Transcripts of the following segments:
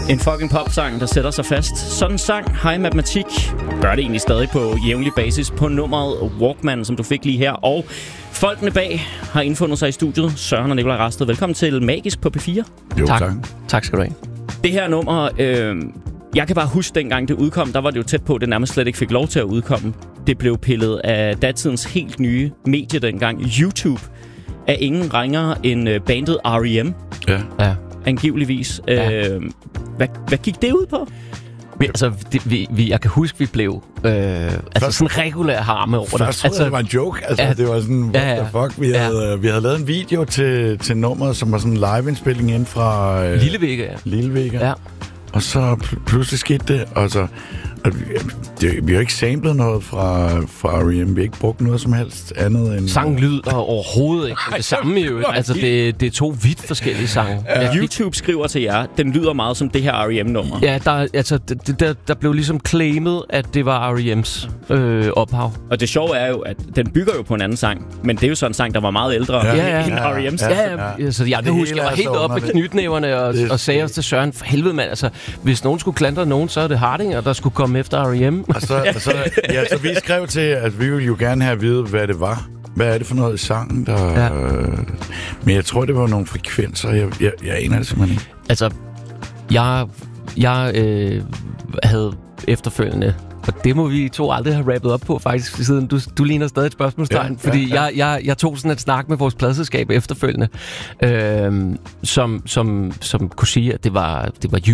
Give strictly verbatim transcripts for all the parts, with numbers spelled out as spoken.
En fucking popsang, der sætter sig fast. Sådan en sang, High Matematik, gør det egentlig stadig på jævnlig basis på nummeret Walkman, som du fik lige her. Og folkene bag har indfundet sig i studiet. Søren og Nikolaj Rasted, velkommen til Magisk på P fire. Jo, tak. tak. Tak skal du have. Det her nummer, øh, jeg kan bare huske, dengang det udkom, der var det jo tæt på, at det nærmest slet ikke fik lov til at udkomme. Det blev pillet af datidens helt nye medie dengang, YouTube, af ingen ringere end bandet R E M. Ja. Ja. Angiveligvis. Ja. Øh, hvad, hvad gik det ud på? Vi, altså, det, vi, vi, jeg kan huske, vi blev øh, altså Først, sådan regulær harme over det. Først altså, det var en joke. Altså, ja, det var sådan, what ja, ja, the fuck? Vi, ja. havde, vi havde lavet en video til, til nummeret, som var sådan en live-indspilling ind fra... Øh, Lille Vega, ja. Lille Vega. Ja. Og så pl- pludselig skete det, og så... Og vi, det, vi har ikke samlet noget fra, fra R E M. Vi har ikke brugt noget som helst andet end... Sang lyder overhovedet ikke det samme jo. Altså, det, det er to vidt forskellige sange. Ja. Ja. YouTube skriver til jer, den lyder meget som det her R E M-nummer. Ja, der, altså, det, der, der blev ligesom claimet, at det var R E M's øh, ophav. Og det sjove er jo, at den bygger jo på en anden sang. Men det er jo sådan en sang, der var meget ældre ja, end ja, ja, R E M's. Ja, ja, ja. Så jeg kan huske, jeg var helt oppe med knytnæverne og, og sagde også til Søren, for helvede mand, altså, hvis nogen skulle klandre nogen, så er det Hardinger, der skulle komme efter R E M. Og så, og så, ja, så vi skrev til, at vi ville jo gerne have at vide, hvad det var. Hvad er det for noget i sangen, der... Ja. Øh, men jeg tror, det var nogle frekvenser. Jeg, jeg, jeg aner det simpelthen ikke. Altså, jeg, jeg øh, havde efterfølgende... Og det må vi to aldrig have rappet op på, faktisk, siden du, du ligner stadig et spørgsmålstegn. Ja, fordi ja, ja. Jeg, jeg, jeg tog sådan et snak med vores pladeselskab efterfølgende, øh, som, som, som kunne sige, at det var, det var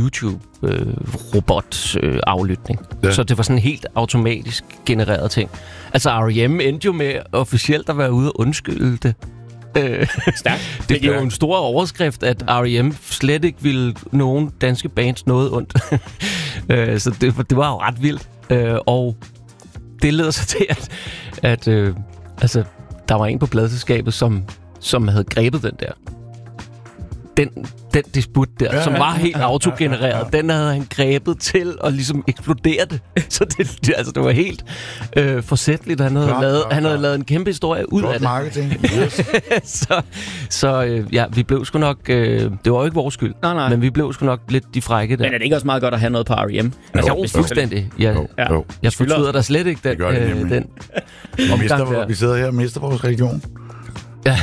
YouTube-robot-aflytning. Øh, ja. Så det var sådan en helt automatisk genereret ting. Altså, R E M endte jo med officielt at være ude og undskylde det. Stærkt. Det blev jo en stor overskrift, at R E M slet ikke ville nogen danske bands noget ondt. Så det, det var jo ret vildt. Og det leder sig til, at, at øh, altså, der var en på pladeselskabet, som, som havde grebet den der. Den, den disput der, ja, som var helt autogenereret, ja, ja, ja. Den havde han grebet til at ligesom eksplodere det. Så det, det, altså, det var helt øh, forsætligt. Han havde, klar, lavet, klar, han havde klar. lavet en kæmpe historie ud Godt af marketing. det. Yes. så så øh, ja, vi blev sgu nok... Øh, det var jo ikke vores skyld, nej, nej. Men vi blev sgu nok lidt de frække der. Men er det ikke også meget godt at have noget på R E M? Altså, jo, fuldstændig. Jeg, jo, jo. jeg fortryder der slet ikke den, det øh, den omgang mister, vi sidder her og mister vores religion. Ja.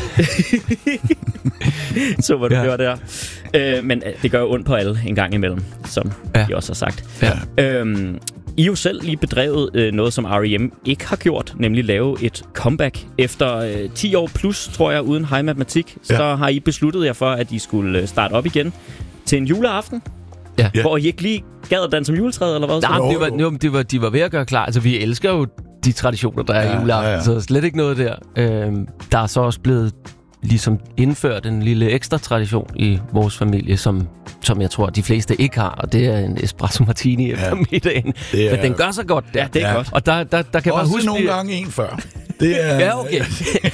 Så var du ja. der. Øh, men det gør jo ondt på alle en gang imellem, som ja. I også har sagt. Ja. Øhm, I har jo selv lige bedrevet øh, noget, som R E M ikke har gjort, nemlig lave et comeback. Efter øh, ti år plus, tror jeg, uden High Matematik, ja. så har I besluttet jer for, at I skulle starte op igen til en juleaften. Ja. Hvor I ikke lige gad at danse som juletræet, eller hvad? Nej, det var, jo, det var, de var ved at gøre klar. Altså, vi elsker jo de traditioner, der er ja, i juleaften, ja, ja. Så slet ikke noget der. Øhm, der er så også blevet ligesom indført en lille ekstra tradition i vores familie, som, som jeg tror, de fleste ikke har, og det er en espresso martini efter ja, middagen. Er, men den gør sig godt der. Ja, det er ja. godt. Og der, der, der kan også man huske... nogle gange en før. Det er... Ja, okay.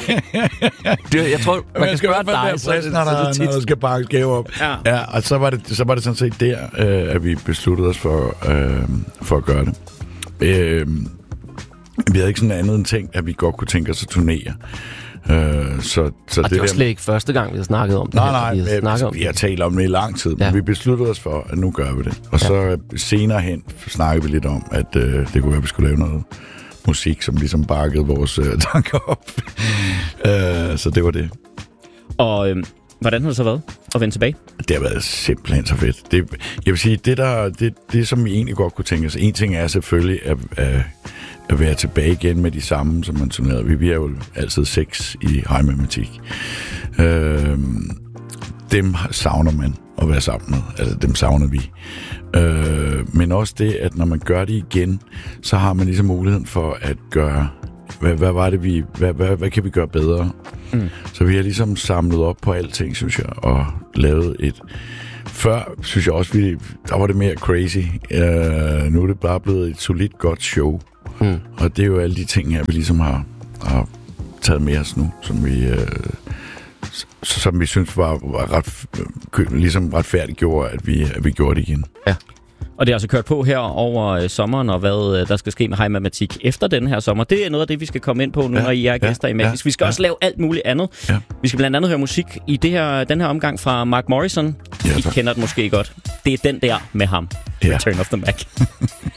det, jeg tror, man, man kan spørge dig, så, så, når, der, så når der skal bakkes gave op. Ja. Ja, og så var, det, så var det sådan set der, øh, at vi besluttede os for, øh, for at gøre det. Øh, vi havde ikke sådan andet end tænkt, at vi godt kunne tænke os at turnere. Uh, så, så og det, det var slet ikke første gang, vi har snakket om det. Nej, her, nej, vi har, altså, om vi har talt om det i lang tid, men ja. vi besluttede os for, at nu gør vi det. Og ja. så senere hen snakkede vi lidt om, at uh, det kunne være, at vi skulle lave noget musik, som ligesom bakkede vores uh, tanker op. uh, så det var det. Og øh, hvordan har det så været at vende tilbage? Det har været simpelthen så fedt. Det, jeg vil sige, det der, det, det som vi egentlig godt kunne tænke os, en ting er selvfølgelig at, at, at være tilbage igen med de samme, som man turnerede. Vi, vi er jo altid seks i High Matematik. Øh, dem savner man at være sammen med. Altså, dem savner vi. Øh, men også det, at når man gør det igen, så har man ligesom muligheden for at gøre... Hvad, hvad var det, vi... Hvad, hvad, hvad kan vi gøre bedre? Mm. Så vi har ligesom samlet op på alting, synes jeg, og lavet et... Før, synes jeg også, vi, der var det mere crazy. Uh, nu er det bare blevet et solidt, godt show. Mm. Og det er jo alle de ting her, vi ligesom har, har taget med os nu, som vi... Uh, som vi synes var, var ret, ligesom retfærdiggjorde, at vi, at vi gjorde det igen. Ja. Og det er altså kørt på her over øh, sommeren, og hvad øh, der skal ske med High Matematik efter den her sommer. Det er noget af det, vi skal komme ind på nu, ja, når I er gæster ja, i Magisk. Ja, vi skal ja. også lave alt muligt andet. Ja. Vi skal blandt andet høre musik i det her, den her omgang fra Mark Morrison. Ja, I kender den måske godt. Det er den der med ham. Ja. Return of the Mac.